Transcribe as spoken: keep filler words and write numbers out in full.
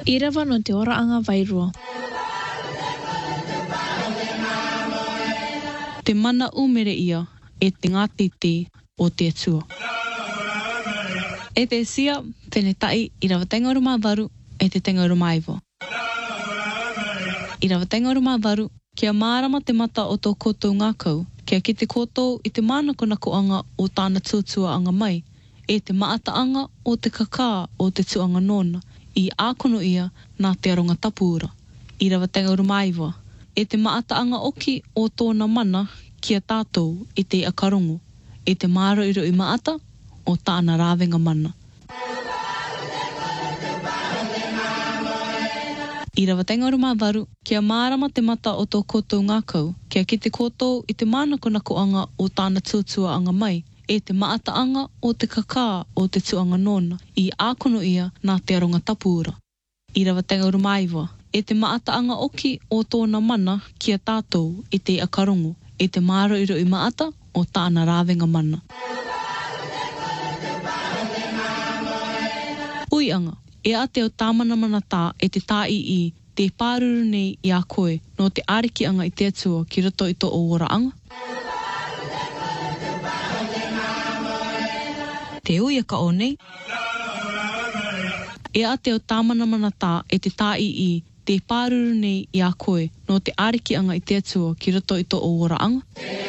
I rawa no te oraanga wairua. Te mana umere ia e te ngātiti o te atua. E te sia whenetai i rawa tenga ora mā waru e te tenga ora maiwa. I rawa tenga ora mā waru, kia mārama te mata o tō koutou ngākau, kia ki te koutou i te mānakona koanga o tāna tuatua anga mai, e te maataanga o te kakā o te tuanga nona, i ākono ia nā te aronga tapuura. I rawa tenga ora maiwa, e te maataanga oki o tōna mana kia tātou i te akarongo, e te māro i roi maata o tāna rāwenga mana. I rawa tenga ora mā waru, kia mārama te mata o tō koutou ngākau, kia ki te koutou i te mānakona koanga o tāna tuatua anga mai, e te maataanga o te kakā o te tuanga nona, i ākono ia nā te aronga tapuura. I rawa tenga ora maiwa, e te maataanga oki o tōna mana kia tātou i te akarongo, e te māro i roi maata o tāna rāwenga mana. Uianga, e a te o tāmana mana tā e te tā i i te pāruru nei i a koe no te āriki anga i te atua ki roto i tō o oraanga. Te uia ka o nei. E a te o tāmana mana tā e te tā i i te pāruru nei i a koe no te āriki anga i te atua ki roto i tō o oraanga.